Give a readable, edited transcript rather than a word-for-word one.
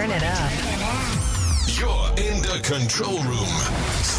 Turn it up. You're in the control room.